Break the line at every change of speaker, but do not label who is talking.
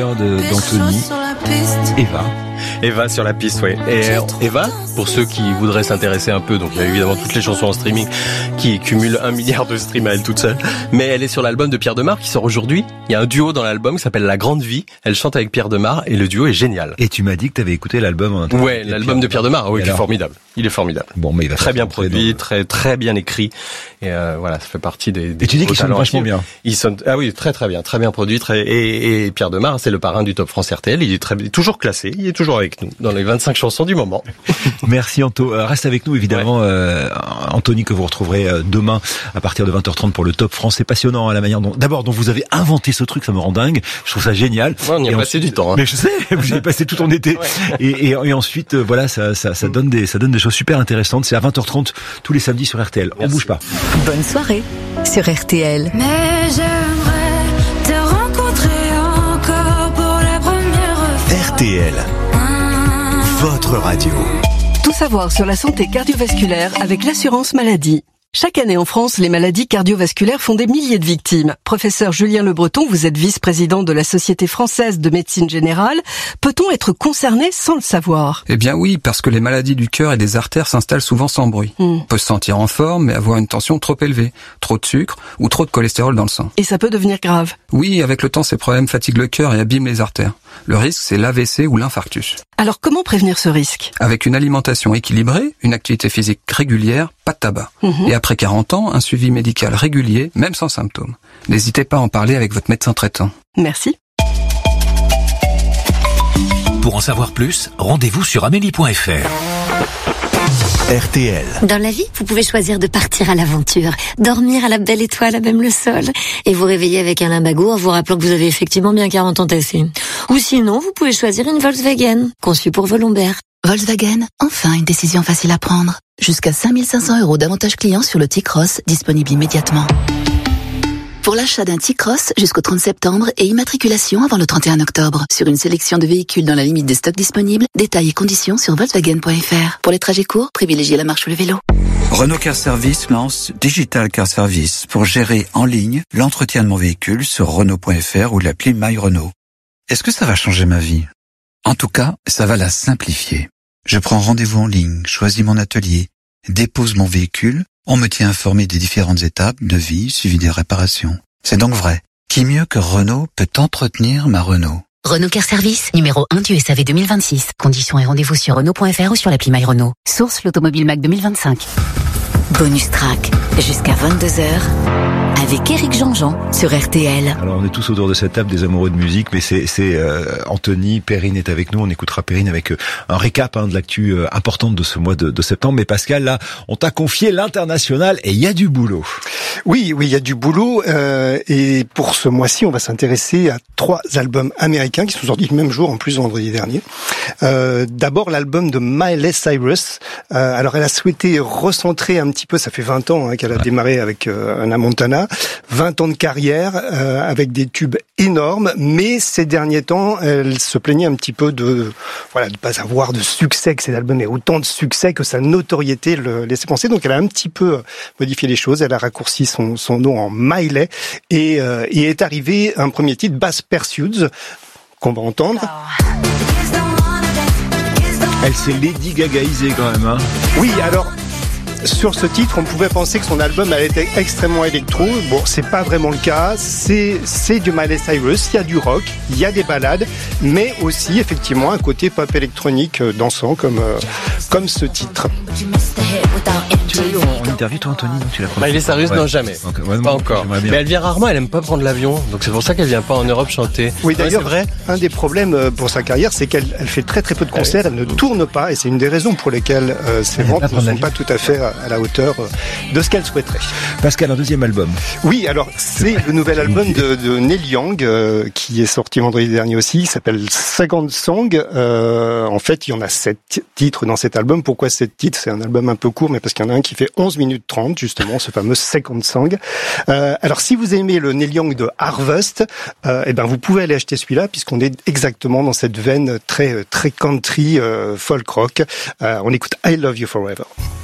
d'Anthony, Eva sur la piste, oui. Et Eva, pour ceux qui voudraient s'intéresser un peu, donc il y a évidemment toutes les chansons en streaming qui cumulent 1 milliard de streams à elle toute seule, mais elle est sur l'album de Pierre Demar qui sort aujourd'hui. Il y a un duo dans l'album qui s'appelle La Grande Vie. Elle chante avec Pierre Demar et le duo est génial.
Et tu m'as dit que tu avais écouté l'album en intégralité.
Ouais, l'album de Pierre Demar, oui, qui est formidable. Il est formidable.
Bon, mais il va
très bien produit, très bien écrit. Et voilà, ça fait partie des
et tu dis qu'il sonne vachement bien.
Il sonne, ah oui, très bien produit, et Pierre Demar, c'est le parrain du Top France RTL. Il est toujours classé, il est toujours avec nous dans les 25 chansons du moment.
Merci Anto. Reste avec nous évidemment, ouais. Anthony, que vous retrouverez demain à partir de 20h30 pour le Top France. C'est passionnant la manière dont vous avez inventé ce truc, ça me rend dingue. Je trouve ça génial.
Ouais, on y a passé du temps. Hein.
Mais je sais, vous avez passé tout ton été. Ouais. Et ensuite, voilà, ça donne des choses super intéressantes. C'est à 20h30 tous les samedis sur RTL.
Merci.
On bouge pas.
Bonne soirée sur RTL.
Mais j'aimerais te rencontrer encore pour la première fois.
RTL, votre radio.
Tout savoir sur la santé cardiovasculaire avec l'assurance maladie. Chaque année en France, les maladies cardiovasculaires font des milliers de victimes. Professeur Julien Le Breton, vous êtes vice-président de la Société française de médecine générale. Peut-on être concerné sans le savoir ?
Eh bien oui, parce que les maladies du cœur et des artères s'installent souvent sans bruit. On peut se sentir en forme, mais avoir une tension trop élevée, trop de sucre ou trop de cholestérol dans le sang.
Et ça peut devenir grave.
Oui, avec le temps, ces problèmes fatiguent le cœur et abîment les artères. Le risque, c'est l'AVC ou l'infarctus.
Alors comment prévenir ce risque ?
Avec une alimentation équilibrée, une activité physique régulière, pas de tabac. Et après 40 ans, un suivi médical régulier, même sans symptômes. N'hésitez pas à en parler avec votre médecin traitant.
Merci.
Pour en savoir plus, rendez-vous sur amélie.fr. RTL.
Dans la vie, vous pouvez choisir de partir à l'aventure, dormir à la belle étoile à même le sol, et vous réveiller avec un limbago en vous rappelant que vous avez effectivement bien 40 ans tassés. Ou sinon, vous pouvez choisir une Volkswagen, conçue pour vos lombaires.
Volkswagen, enfin une décision facile à prendre. Jusqu'à 5 500 € d'avantages clients sur le T-Cross, disponible immédiatement. Pour l'achat d'un T-Cross jusqu'au 30 septembre et immatriculation avant le 31 octobre. Sur une sélection de véhicules dans la limite des stocks disponibles, détails et conditions sur Volkswagen.fr. Pour les trajets courts, privilégiez la marche ou le vélo.
Renault Car Service lance Digital Car Service pour gérer en ligne l'entretien de mon véhicule sur Renault.fr ou l'appli My Renault. Est-ce que ça va changer ma vie ? En tout cas, ça va la simplifier. Je prends rendez-vous en ligne, choisis mon atelier, dépose mon véhicule, on me tient informé des différentes étapes de vie suivies des réparations. C'est donc vrai. Qui mieux que Renault peut entretenir ma Renault ?
Renault Car Service, numéro 1 du SAV 2026. Conditions et rendez-vous sur Renault.fr ou sur l'appli My Renault. Source l'Automobile Mac 2025. Bonus track, jusqu'à 22h, avec Éric Jean-Jean sur RTL.
Alors on est tous autour de cette table des amoureux de musique, mais c'est Anthony, Perrine est avec nous, on écoutera Perrine avec un récap de l'actu importante de ce mois de septembre. Mais Pascal, là, on t'a confié l'international et il y a du boulot.
Oui, il y a du boulot et pour ce mois-ci, on va s'intéresser à 3 albums américains qui sont sortis le même jour, en plus vendredi dernier. D'abord l'album de Miley Cyrus. Alors elle a souhaité recentrer un petit peu, ça fait 20 ans qu'elle a démarré avec Hannah Montana, 20 ans de carrière avec des tubes énormes, mais ces derniers temps, elle se plaignait un petit peu de pas avoir de succès, que cet album ait autant de succès, que sa notoriété le laissait penser. Donc elle a un petit peu modifié les choses, elle a raccourci son nom en Miley et est arrivé un premier titre, Bass Pursuits, qu'on va entendre.
Elle s'est Lady Gagaisée quand même.
Oui, alors sur ce titre, on pouvait penser que son album allait être extrêmement électro. Bon, c'est pas vraiment le cas. C'est du Miley Cyrus. Il y a du rock, il y a des ballades, mais aussi effectivement un côté pop électronique dansant comme ce titre.
Tu l'as eu en interview toi Anthony, non? Tu l'as
Miley Cyrus, non, jamais. Pas encore. Mais elle vient rarement, elle aime pas prendre l'avion. Donc c'est pour ça qu'elle vient pas en Europe chanter.
Oui, d'ailleurs,
c'est vrai.
Un des problèmes pour sa carrière, c'est qu'elle fait très peu de concerts, elle ne tourne pas, et c'est une des raisons pour lesquelles ses ventes ne sont pas tout à fait à la hauteur de ce qu'elle souhaiterait.
Pascal, un deuxième album.
Oui, alors c'est le nouvel album de Neil Young qui est sorti vendredi dernier aussi. Il s'appelle Second Song. En fait, il y en a 7 titres dans cet album. Pourquoi 7 titres ? C'est un album un peu court, mais parce qu'il y en a un qui fait 11 minutes 30, justement, ce fameux Second Song. Alors, si vous aimez le Neil Young de Harvest, vous pouvez aller acheter celui-là, puisqu'on est exactement dans cette veine très country, folk rock. On écoute I Love You Forever.